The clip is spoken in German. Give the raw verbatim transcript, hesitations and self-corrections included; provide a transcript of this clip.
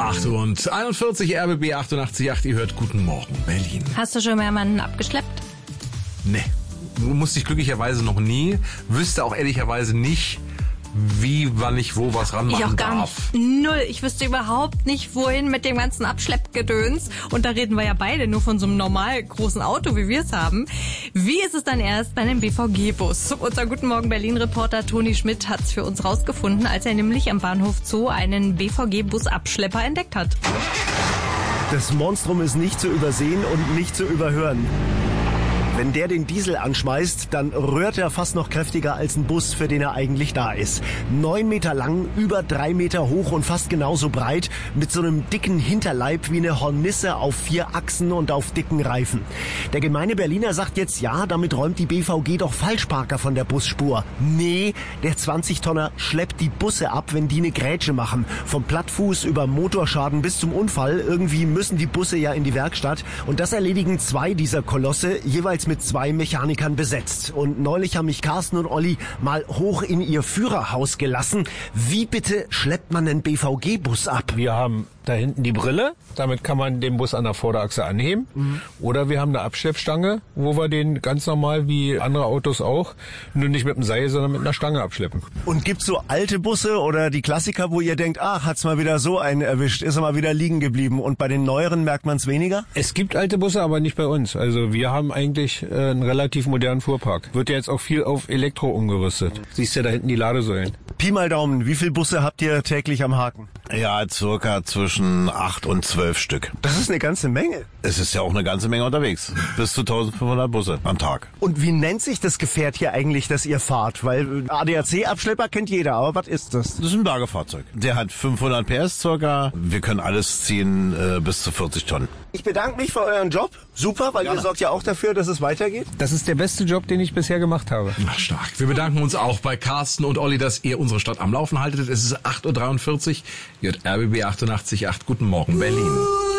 acht Uhr und einundvierzig, R B B achtundachtzig Komma acht. Ihr hört Guten Morgen Berlin. Hast du schon mal jemanden abgeschleppt? Nee, musste ich glücklicherweise noch nie. Wüsste auch ehrlicherweise nicht, wie, wann ich wo was ranmachen Ich auch gar darf. nicht. Null. Ich wüsste überhaupt nicht, wohin mit dem ganzen Abschleppgedöns. Und da reden wir ja beide nur von so einem normal großen Auto, wie wir es haben. Wie ist es dann erst bei einem B V G-Bus? Unser Guten Morgen Berlin-Reporter Toni Schmidt hat es für uns rausgefunden, als er nämlich am Bahnhof Zoo einen B V G-Bus-Abschlepper entdeckt hat. Das Monstrum ist nicht zu übersehen und nicht zu überhören. Wenn der den Diesel anschmeißt, dann rührt er fast noch kräftiger als ein Bus, für den er eigentlich da ist. Neun Meter lang, über drei Meter hoch und fast genauso breit, mit so einem dicken Hinterleib wie eine Hornisse auf vier Achsen und auf dicken Reifen. Der gemeine Berliner sagt jetzt, ja, damit räumt die B V G doch Falschparker von der Busspur. Nee, der zwanzig Tonner schleppt die Busse ab, wenn die eine Grätsche machen. Vom Plattfuß über Motorschaden bis zum Unfall. Irgendwie müssen die Busse ja in die Werkstatt. Und das erledigen zwei dieser Kolosse, jeweils mit zwei Mechanikern besetzt. Und neulich haben mich Carsten und Olli mal hoch in ihr Führerhaus gelassen. Wie bitte schleppt man einen B V G-Bus ab? Wir haben da hinten die Brille, damit kann man den Bus an der Vorderachse anheben. Mhm. Oder wir haben eine Abschleppstange, wo wir den ganz normal wie andere Autos auch, nur nicht mit dem Seil, sondern mit einer Stange abschleppen. Und gibt's so alte Busse oder die Klassiker, wo ihr denkt, ach, hat's mal wieder so einen erwischt, ist er mal wieder liegen geblieben, und bei den neueren merkt man's weniger? Es gibt alte Busse, aber nicht bei uns. Also wir haben eigentlich äh, einen relativ modernen Fuhrpark. Wird ja jetzt auch viel auf Elektro umgerüstet. Siehst ja da hinten die Ladesäulen. Pi mal Daumen, wie viele Busse habt ihr täglich am Haken? Ja, circa zwischen acht und zwölf Stück. Das ist eine ganze Menge. Es ist ja auch eine ganze Menge unterwegs. Bis zu eintausendfünfhundert Busse am Tag. Und wie nennt sich das Gefährt hier eigentlich, das ihr fahrt? Weil A D A C-Abschlepper kennt jeder, aber was ist das? Das ist ein Bergefahrzeug. Der hat fünfhundert P S circa. Wir können alles ziehen äh, bis zu vierzig Tonnen. Ich bedanke mich für euren Job. Super, weil ja. Ihr sorgt ja auch dafür, dass es weitergeht. Das ist der beste Job, den ich bisher gemacht habe. Ach, stark. Wir bedanken uns auch bei Carsten und Olli, dass ihr unsere Stadt am Laufen haltet. Es ist acht Uhr dreiundvierzig. Ihr hört R B B achtundachtzig Komma acht. Guten Morgen Berlin.